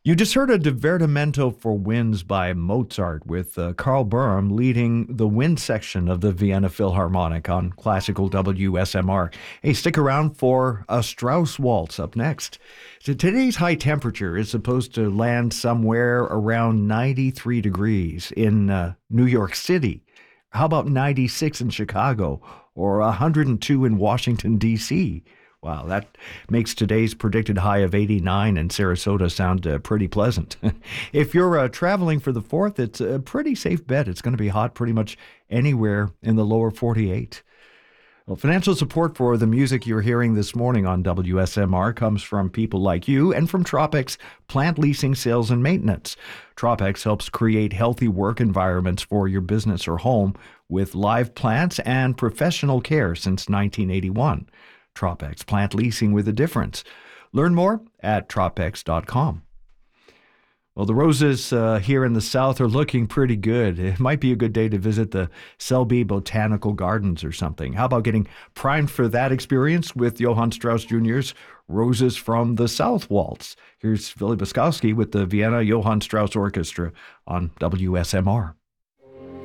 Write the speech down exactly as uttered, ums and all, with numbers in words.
You just heard a Divertimento for Winds by Mozart with uh, Carl Burham leading the wind section of the Vienna Philharmonic on classical W S M R. Hey, stick around for a Strauss waltz up next. So today's high temperature is supposed to land somewhere around ninety-three degrees in uh, New York City. How about ninety-six in Chicago or one hundred two in Washington, D C? Wow, that makes today's predicted high of eighty-nine in Sarasota sound uh, pretty pleasant. If you're uh, traveling for the fourth, it's a pretty safe bet. It's going to be hot pretty much anywhere in the lower forty-eight. Well, financial support for the music you're hearing this morning on W S M R comes from people like you and from Tropex Plant Leasing, Sales, and Maintenance. Tropex helps create healthy work environments for your business or home with live plants and professional care since nineteen eighty-one. Tropex, plant leasing with a difference. Learn more at tropex dot com. Well, the roses uh, here in the south are looking pretty good. It might be a good day to visit the Selby Botanical Gardens or something. How about getting primed for that experience with Johann Strauss Junior's Roses from the South Waltz? Here's Philip Boskowski with the Vienna Johann Strauss Orchestra on W S M R.